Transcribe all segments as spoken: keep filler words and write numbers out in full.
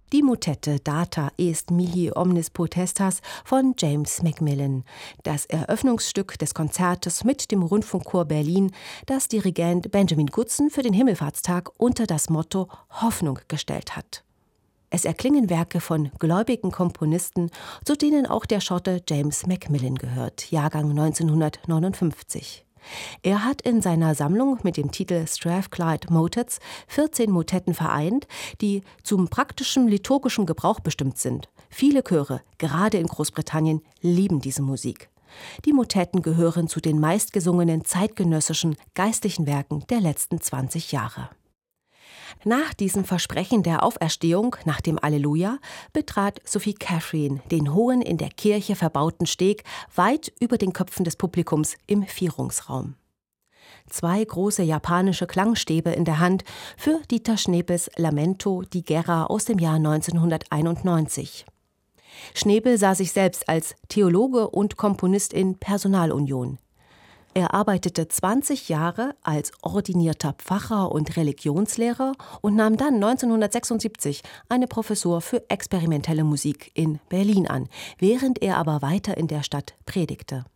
Die Motette Data est mihi omnis potestas von James Macmillan, das Eröffnungsstück des Konzertes mit dem Rundfunkchor Berlin, das Dirigent Benjamin Gutzen für den Himmelfahrtstag unter das Motto Hoffnung gestellt hat. Es erklingen Werke von gläubigen Komponisten, zu denen auch der Schotte James Macmillan gehört, Jahrgang neunzehnhundertneunundfünfzig. Er hat in seiner Sammlung mit dem Titel Strathclyde Motets vierzehn Motetten vereint, die zum praktischen liturgischen Gebrauch bestimmt sind. Viele Chöre, gerade in Großbritannien, lieben diese Musik. Die Motetten gehören zu den meistgesungenen zeitgenössischen geistlichen Werken der letzten zwanzig Jahre. Nach diesem Versprechen der Auferstehung, nach dem Alleluja, betrat Sophie Catherine den hohen, in der Kirche verbauten Steg weit über den Köpfen des Publikums im Vierungsraum. Zwei große japanische Klangstäbe in der Hand für Dieter Schnebels Lamento di Guerra aus dem Jahr neunzehnhunderteinundneunzig. Schnebel sah sich selbst als Theologe und Komponist in Personalunion. Er arbeitete zwanzig Jahre als ordinierter Pfarrer und Religionslehrer und nahm dann neunzehnhundertsechsundsiebzig eine Professur für experimentelle Musik in Berlin an, während er aber weiter in der Stadt predigte.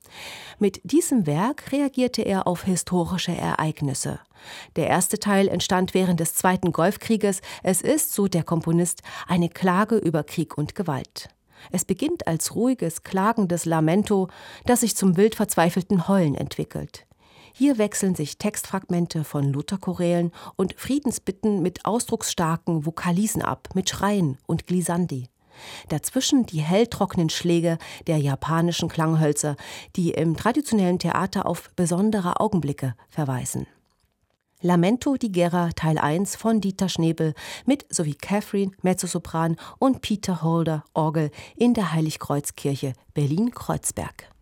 Mit diesem Werk reagierte er auf historische Ereignisse. Der erste Teil entstand während des Zweiten Golfkrieges. Es ist, so der Komponist, eine Klage über Krieg und Gewalt. Es beginnt als ruhiges, klagendes Lamento, das sich zum wild verzweifelten Heulen entwickelt. Hier wechseln sich Textfragmente von Lutherchorälen und Friedensbitten mit ausdrucksstarken Vokalisen ab, mit Schreien und Glissandi. Dazwischen die helltrockenen Schläge der japanischen Klanghölzer, die im traditionellen Theater auf besondere Augenblicke verweisen. Lamento di Guerra Teil eins von Dieter Schnebel mit Sophie Catherine, Mezzosopran und Peter Holder, Orgel in der Heiligkreuzkirche Berlin-Kreuzberg.